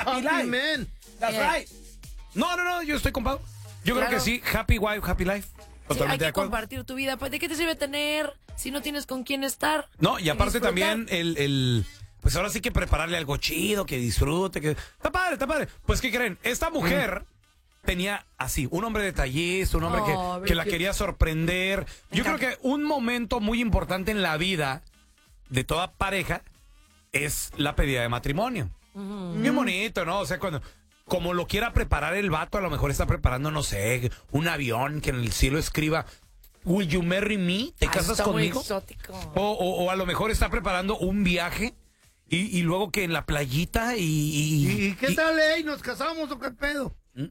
Happy life. man. That's right. No, yo estoy comprado. Yo creo que sí, happy wife, happy life. Totalmente hay de que acuerdo. compartir tu vida. Pues, ¿de qué te sirve tener si no tienes con quién estar? No, y aparte disfrutar? también pues ahora sí que prepararle algo chido, que disfrute, que... Está padre. Pues, ¿qué creen? Esta mujer tenía así, un hombre detallista, un hombre que la quería sorprender. Yo creo que un momento muy importante en la vida de toda pareja es la pedida de matrimonio. Bien bonito, ¿no? O sea, como lo quiera preparar el vato, a lo mejor está preparando, no sé, un avión que en el cielo escriba Will you marry me? ¿Te casas está conmigo? Muy exótico. O a lo mejor está preparando un viaje y luego que en la playita ¿Y qué tal, ¿Nos casamos o qué pedo?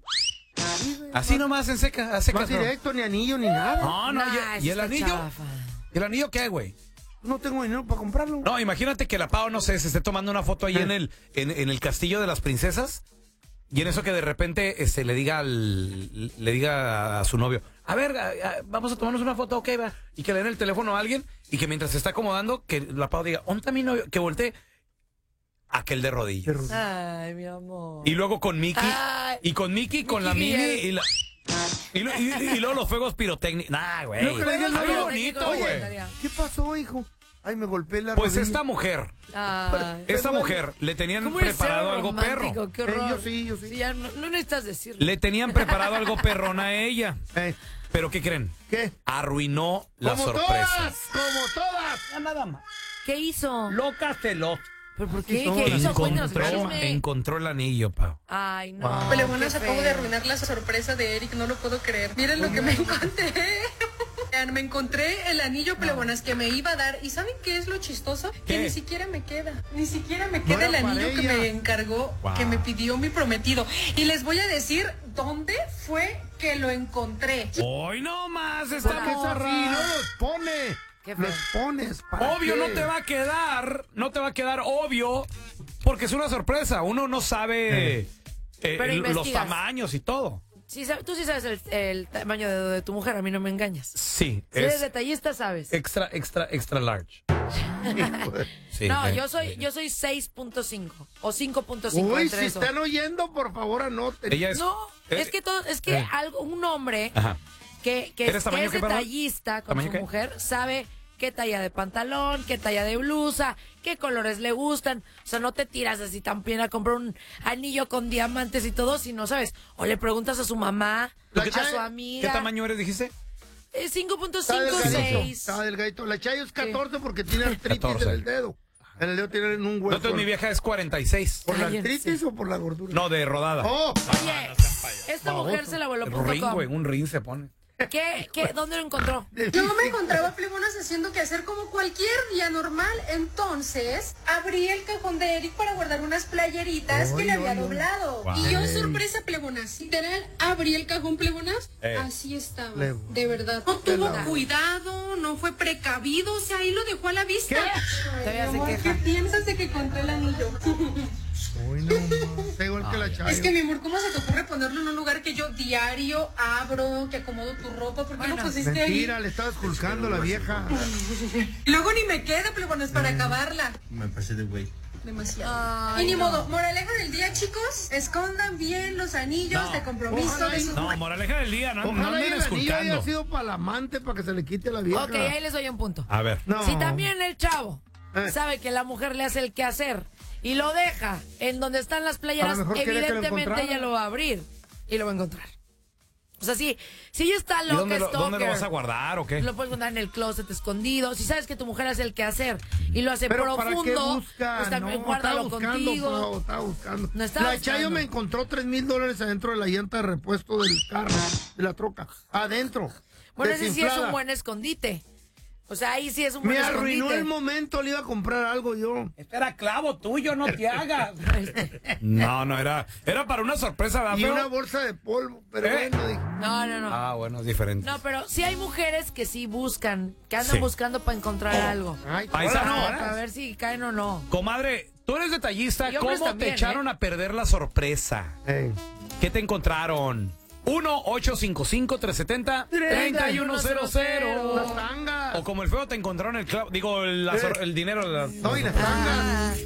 Así nomás en seca, Más directo, ni anillo, ni nada. No, ¿y el anillo? Chafa. ¿Y el anillo qué, güey? No tengo dinero para comprarlo. No, imagínate que la Pau, no sé, se esté tomando una foto ahí en el castillo de las princesas y en eso que de repente le diga a su novio, a ver, vamos a tomarnos una foto, ok, va. Y que le den el teléfono a alguien y que mientras se está acomodando, que la Pau diga, ¿dónde está mi novio? Que voltee aquel de rodillas. Ay, mi amor. Y luego con Mickey. Ay. Y con Mickey, con la Mini y luego los fuegos pirotécnicos. Nah, güey. No, que le digas, Está bien no, bonito, oye, güey. ¿Qué pasó, hijo? Ay, me golpeé la Pues rodilla. esta mujer le tenían ¿Cómo eres preparado ser algo romántico? perro. Qué horror. Yo sí. Sí, ya no necesitas decirlo. Le tenían preparado algo perrón a ella. Pero ¿qué creen? ¿Qué? Arruinó la Como sorpresa. todas. Ya nada más. ¿Qué hizo? Loca celot. ¿Pero por qué? ¿Qué hizo? Cuéntanos, chisme. Encontró el anillo, Pau. Ay, no. Wow. Peleonas, qué acabo de feo. arruinar la sorpresa de Eric, no lo puedo creer. Miren lo que me encontré. Me encontré el anillo, Peleonas, que me iba a dar. ¿Y saben qué es lo chistoso? ¿Qué? Que ni siquiera me queda. Ni siquiera me queda era el para anillo que ella. me encargó, Wow. que me pidió mi prometido. Y les voy a decir dónde fue que lo encontré. Hoy no más ¿Por esta qué es así? morra. No los pone. Qué feo. Los pones. ¿para Obvio, qué? no te va a quedar obvio, porque es una sorpresa. Uno no sabe Pero los investigas. tamaños y todo. Sí, tú sí sabes el tamaño de tu mujer, a mí no me engañas. Sí, Si eres es detallista, sabes. extra large. Sí, No, yo soy 6.5 o 5.5 Uy, entre si eso. están oyendo, por favor, anoten. Ella es. No, es que un hombre Ajá. que ¿Eres es tamaño qué, perdón? detallista con ¿Tamaño su qué? mujer sabe qué talla de pantalón, qué talla de blusa, qué colores le gustan. O sea, no te tiras así tan bien a comprar un anillo con diamantes y todo si no sabes. O le preguntas a su mamá, La a Chayo, su ¿Qué amiga. tamaño eres, dijiste? 5.5, Está delgadito. 6. Está delgadito. La Chayo es 14 porque tiene artritis 14. en el dedo. En el dedo tiene un hueco. Entonces mi vieja es 46. ¿Por la Cállense. artritis o por la gordura? No, de rodada. Oh, Oye, esta mujer se la voló Un ring, güey, .com. un ring se pone. ¿Dónde lo encontró? Yo me encontraba Peleonas haciendo que hacer como cualquier día normal. Entonces, abrí el cajón de Eric para guardar unas playeritas que le había doblado. Wow. Y yo, sorpresa, Peleonas, literal, abrí el cajón, Peleonas, Eh. así estaba, Plebo. de verdad. No tuvo cuidado, no fue precavido, o sea, ahí lo dejó a la vista. Todavía se Mi amor, queja. ¿qué piensas de que encontré el anillo? uy, no, más. Está igual que la Chayo. Es que, mi amor, ¿cómo se te ocurre ponerlo en un lugar que yo diario abro, que acomodo tu ropa? ¿Por qué lo pusiste Mentira, ahí? le estabas esculcando a la vieja. Luego ni me queda, Peleonas, para acabarla. Me pasé de güey. Demasiado. Ay, Y ni no. modo, moraleja del día, chicos, escondan bien los anillos de compromiso Ojalá de y- sus... No, moraleja del día, no Ojalá y anden el anillo haya esculcando. sido para la amante, para que se le quite a la vieja. Ok, ahí les doy un punto. A ver. No. Si también el chavo Eh. sabe que la mujer le hace el quehacer y lo deja en donde están las playeras, A lo mejor quería que lo evidentemente encontrara. ella lo va a abrir y lo va a encontrar. O sea, si ella está ¿Y loca, dónde lo stalker, vas a guardar o qué? lo puedes guardar en el closet escondido. Si sabes que tu mujer hace el quehacer y lo hace Pero ¿para qué profundo, busca? pues también No, guárdalo estaba buscando, contigo. Pau, estaba buscando. No estaba La buscando. Chayo me encontró $3,000 adentro de la llanta de repuesto del carro, de la troca. Adentro. Bueno, ese sí es desinflada. un buen escondite. O sea, ahí sí es un buen Me escondite. arruinó el momento, le iba a comprar algo yo. Este era clavo tuyo, no te hagas. No, era para una sorpresa, ¿verdad, Y feo? una bolsa de polvo, pero ¿Eh? bueno, dije. No. Ah, bueno, es diferente. No, pero sí hay mujeres que sí buscan, que andan Sí. buscando para encontrar algo. Ay, Paisano. hola, Para ver si caen o no. Comadre, tú eres detallista. Y hombres ¿Cómo también, te echaron a perder la sorpresa? Ey. ¿Qué te encontraron? 1-855-370-3100. Las tangas. O como el feo te encontraron el clavo, digo, el dinero. No, y las tangas.